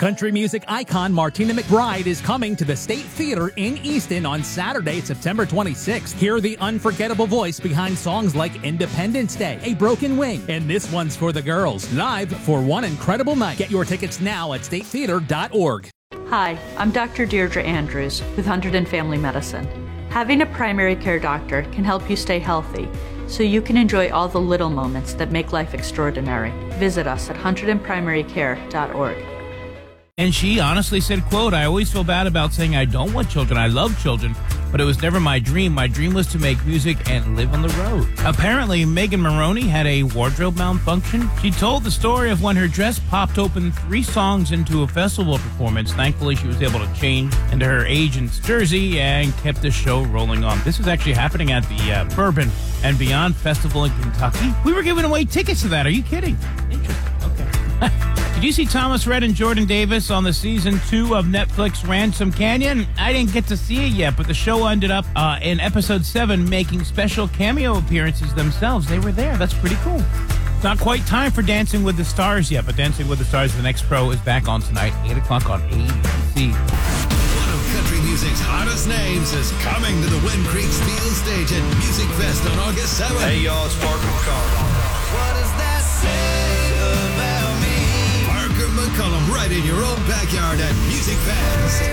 Country music icon Martina McBride is coming to the State Theater in Easton on Saturday, September 26th. Hear the unforgettable voice behind songs like Independence Day, A Broken Wing, and This One's for the Girls, live for one incredible night. Get your tickets now at statetheater.org. Hi, I'm Dr. Deirdre Andrews with Hunterdon Family Medicine. Having a primary care doctor can help you stay healthy, so you can enjoy all the little moments that make life extraordinary. Visit us at hunterdonprimarycare.org. And she honestly said, quote, "I always feel bad about saying I don't want children. I love children, but it was never my dream. My dream was to make music and live on the road." Apparently, Megan Moroney had a wardrobe malfunction. She told the story of when her dress popped open 3 songs into a festival performance. Thankfully, she was able to change into her agent's jersey and kept the show rolling on. This was actually happening at the Bourbon and Beyond Festival in Kentucky. We were giving away tickets to that. Are you kidding? Interesting. Okay. Did you see Thomas Rhett and Jordan Davis on the season 2 of Netflix Ransom Canyon? I didn't get to see it yet, but the show ended up in episode 7 making special cameo appearances themselves. They were there. That's pretty cool. Not quite time for Dancing with the Stars yet, but Dancing with the Stars, the next pro, is back on tonight, 8 o'clock on ABC. One of country music's hottest names is coming to the Wind Creek Steel Stage at Music Fest on August 7th. Hey, y'all, it's Parker McCollum. What does that say about me? Parker McCollum, right in your own backyard at Music Fest.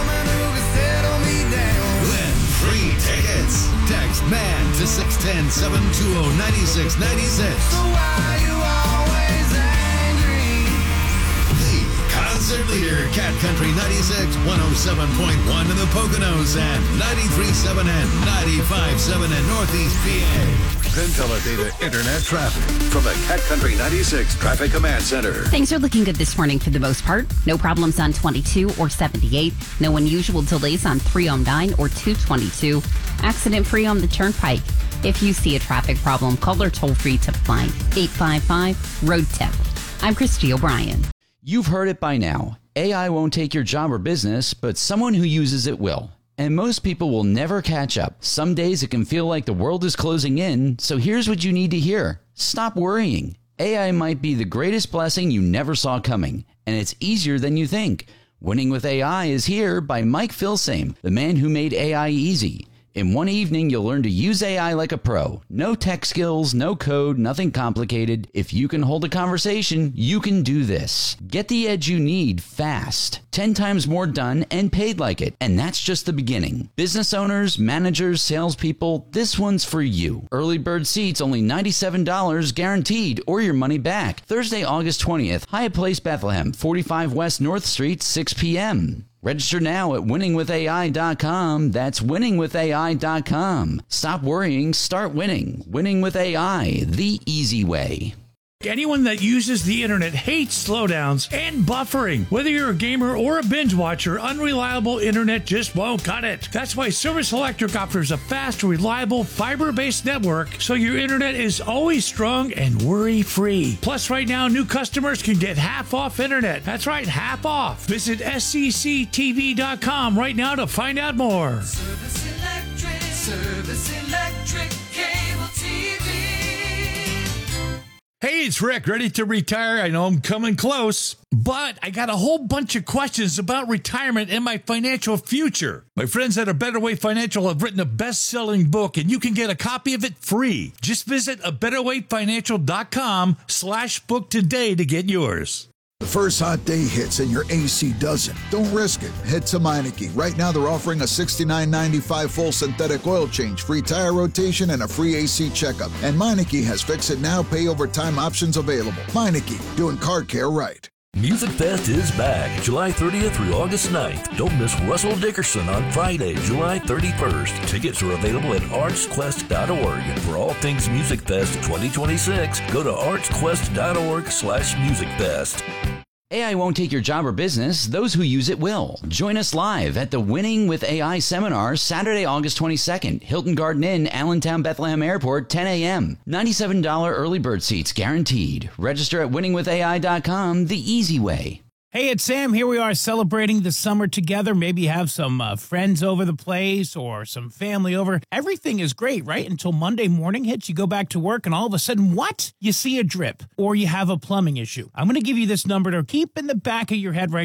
Win free tickets. Text MAN to 610-720-9696. So why you always angry? The concert leader, Cat Country 96, 107.1 in the Poconos and 93.7 and 95.7 in Northeast PA. Centella Data Internet traffic from the Cat Country 96 Traffic Command Center. Things are looking good this morning for the most part. No problems on 22 or 78. No unusual delays on 309 or 222. Accident-free on the Turnpike. If you see a traffic problem, call or toll-free tip line 855-ROAD-TIP. I'm Christy O'Brien. You've heard it by now. AI won't take your job or business, but someone who uses it will. And most people will never catch up. Some days it can feel like the world is closing in, so here's what you need to hear. Stop worrying. AI might be the greatest blessing you never saw coming, and it's easier than you think. Winning with AI is here by Mike Filsame, the man who made AI easy. In one evening, you'll learn to use AI like a pro. No tech skills, no code, nothing complicated. If you can hold a conversation, you can do this. Get the edge you need fast. 10 times more done and paid like it. And that's just the beginning. Business owners, managers, salespeople, this one's for you. Early bird seats only $97 guaranteed or your money back. Thursday, August 20th, Hyatt Place, Bethlehem, 45 West North Street, 6 p.m. Register now at winningwithai.com. That's winningwithai.com. Stop worrying, start winning. Winning with AI, the easy way. Anyone that uses the internet hates slowdowns and buffering. Whether you're a gamer or a binge watcher, unreliable internet just won't cut it. That's why Service Electric offers a fast, reliable, fiber-based network so your internet is always strong and worry-free. Plus, right now, new customers can get half off internet. That's right, half off. Visit scctv.com right now to find out more. Service Electric Cable TV. Hey, it's Rick, ready to retire. I know I'm coming close, but I got a whole bunch of questions about retirement and my financial future. My friends at A Better Way Financial have written a best-selling book, and you can get a copy of it free. Just visit abetterwayfinancial.com/book today to get yours. The first hot day hits and your AC doesn't. Don't risk it. Head to Meineke. Right now they're offering a $69.95 full synthetic oil change, free tire rotation, and a free AC checkup. And Meineke has Fix It Now, pay over time options available. Meineke, doing car care right. Music Fest is back July 30th through August 9th. Don't miss Russell Dickerson on Friday, July 31st. Tickets are available at artsquest.org. For all things Music Fest 2026, go to artsquest.org/musicfest. AI won't take your job or business. Those who use it will. Join us live at the Winning with AI seminar Saturday, August 22nd. Hilton Garden Inn, Allentown, Bethlehem Airport, 10 a.m. $97 early bird seats guaranteed. Register at winningwithai.com, the easy way. Hey, it's Sam. Here we are celebrating the summer together. Maybe have some friends over the place or some family over. Everything is great, right? Until Monday morning hits, you go back to work, and all of a sudden, what? You see a drip or you have a plumbing issue. I'm going to give you this number to keep in the back of your head right